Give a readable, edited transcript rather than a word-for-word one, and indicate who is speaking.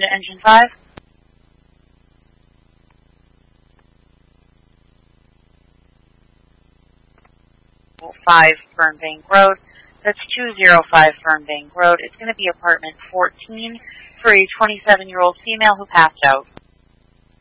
Speaker 1: to Engine 5. 5 Fernbank Road. That's 205 Fernbank Road. It's going to be apartment 14 for a 27-year-old female who passed out.